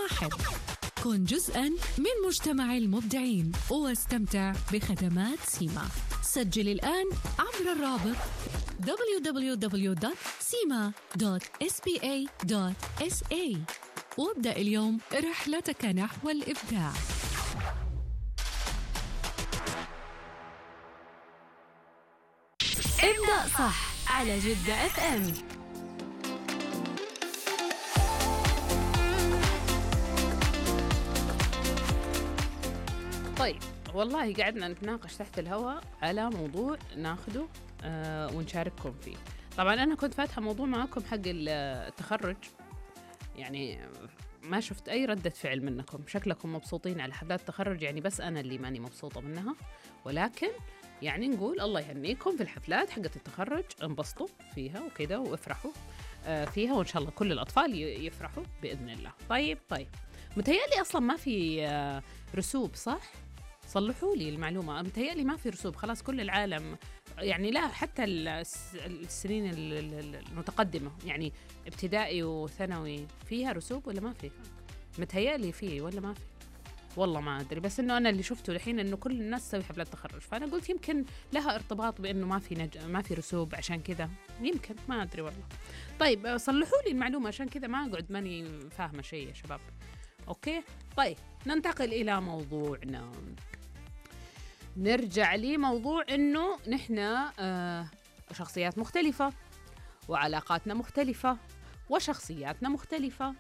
واحد. كن جزءاً من مجتمع المبدعين واستمتع بخدمات سيما. سجل الآن عبر الرابط www.sima.spa.sa وابدأ اليوم رحلتك نحو الإبداع. ابدأ صح على جدة FM. طيب والله قعدنا نتناقش تحت الهواء على موضوع ناخده ونشارككم فيه. طبعا أنا كنت فاتحة موضوع معكم حق التخرج، يعني ما شفت أي ردة فعل منكم. شكلكم مبسوطين على حفلات التخرج، يعني بس أنا اللي ماني مبسوطة منها. ولكن يعني نقول الله يهنيكم في الحفلات حقت التخرج، انبسطوا فيها وكذا وافرحوا فيها، وإن شاء الله كل الأطفال يفرحوا بإذن الله. طيب متهيألي أصلا ما في رسوب، صح؟ صلحوا لي المعلومة. متهيألي ما في رسوب، خلاص كل العالم يعني، لا حتى السنين المتقدمة يعني ابتدائي وثانوي فيها رسوب ولا ما فيها؟ متهيألي فيه ولا ما فيه؟ والله ما أدري، بس إنه أنا اللي شفته الحين إنه كل الناس تسوي حفلات تخرج، فأنا قلت يمكن لها ارتباط بإنه ما في رسوب عشان كذا، يمكن، ما أدري والله. طيب صلحوا لي المعلومة عشان كذا ما أقعد ماني فاهمة شيء يا شباب. أوكي طيب ننتقل إلى موضوعنا. نرجع لي موضوع إنه نحن شخصيات مختلفة وعلاقاتنا مختلفة وشخصياتنا مختلفة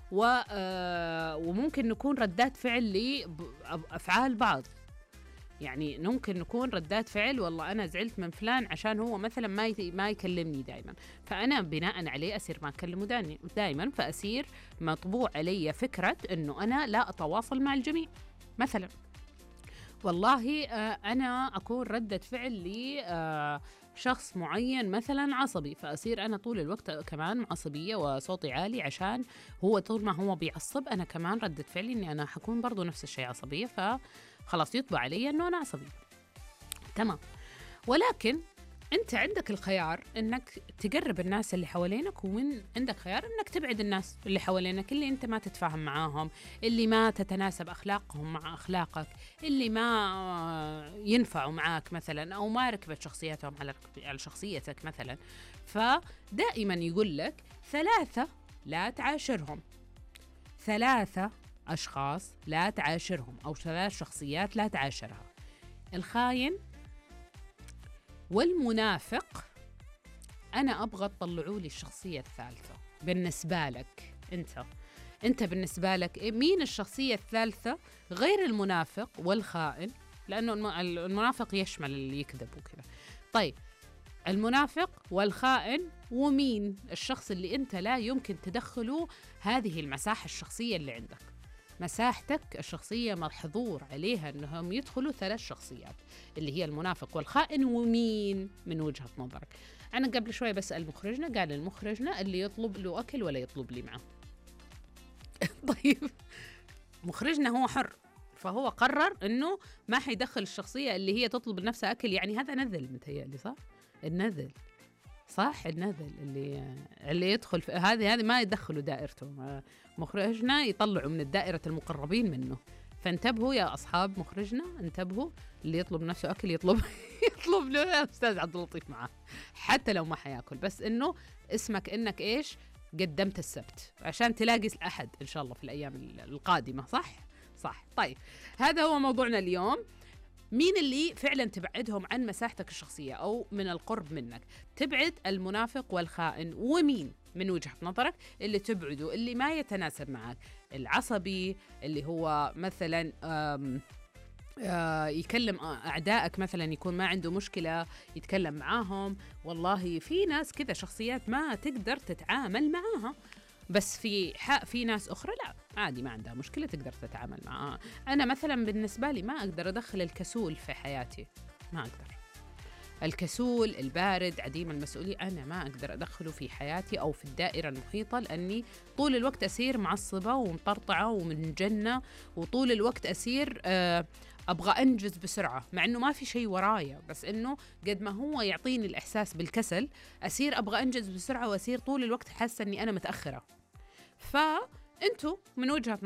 وممكن نكون ردات فعل لأفعال بعض. يعني ممكن نكون ردات فعل، والله أنا زعلت من فلان عشان هو مثلا ما يكلمني دائما، فأنا بناء عليه أصير ما أكلمه دائما، فأصير مطبوع علي فكرة أنه أنا لا أتواصل مع الجميع. مثلا والله أنا أكون ردة فعل لشخص معين مثلا عصبي، فأصير أنا طول الوقت كمان عصبية وصوتي عالي، عشان هو طول ما هو بيعصب أنا كمان ردة فعلي أني أنا حكون برضو نفس الشيء عصبية، فخلاص يطبع علي أنه أنا عصبية. تمام. ولكن أنت عندك الخيار أنك تقرب الناس اللي حوالينك، ومن عندك خيار أنك تبعد الناس اللي حوالينك اللي أنت ما تتفاهم معاهم، اللي ما تتناسب أخلاقهم مع أخلاقك، اللي ما ينفعوا معاك مثلا، أو ما ركبت شخصيتهم على شخصيتك مثلا. فدائما يقول لك 3 لا تعاشرهم، 3 أشخاص لا تعاشرهم، أو 3 شخصيات لا تعاشرها: الخاين والمنافق. أنا أبغى تطلعوا لي الشخصية الثالثة بالنسبة لك. أنت بالنسبة لك مين الشخصية الثالثة غير المنافق والخائن؟ لأنه المنافق يشمل اللي يكذب وكذا. طيب المنافق والخائن، ومين الشخص اللي أنت لا يمكن تدخله هذه المساحة الشخصية اللي عندك؟ مساحتك الشخصية محظور عليها أنهم يدخلوا 3 شخصيات اللي هي المنافق والخائن. ومين من وجهة نظرك؟ أنا قبل شوي بسأل مخرجنا، قال المخرجنا اللي يطلب له أكل ولا يطلب لي معه. طيب مخرجنا هو حر، فهو قرر أنه ما حيدخل الشخصية اللي هي تطلب لنفسها أكل. يعني هذا نذل متهيألي، صح؟ النذل اللي يدخل في هذه ما يدخلوا دائرته. مخرجنا يطلعوا من الدائرة المقربين منه. فانتبهوا يا أصحاب مخرجنا، انتبهوا، اللي يطلب نفسه أكل يطلب له يا أستاذ عبد اللطيف معه، حتى لو ما حياكل، بس إنه اسمك إنك إيش قدمت السبت عشان تلاقي أحد إن شاء الله في الأيام القادمة. صح. طيب هذا هو موضوعنا اليوم. مين اللي فعلا تبعدهم عن مساحتك الشخصية أو من القرب منك؟ تبعد المنافق والخائن. ومين من وجهة نظرك اللي تبعده، اللي ما يتناسب معك؟ العصبي اللي هو مثلا يكلم أعدائك مثلا، يكون ما عنده مشكلة يتكلم معاهم. والله في ناس كذا شخصيات ما تقدر تتعامل معاها، بس في ناس أخرى لا عادي ما عندها مشكلة تقدر تتعامل معها. أنا مثلا بالنسبة لي ما أقدر أدخل الكسول في حياتي، ما أقدر. الكسول البارد عديم المسؤولية أنا ما أقدر أدخله في حياتي أو في الدائرة المحيطة، لأني طول الوقت أسير معصبة ومطرطعة ومنجنة، وطول الوقت أسير أبغى أنجز بسرعة مع أنه ما في شيء ورايا، بس أنه قد ما هو يعطيني الإحساس بالكسل أسير أبغى أنجز بسرعة، وأسير طول الوقت حاسة أني أنا متأخرة. فأنتوا من وجهة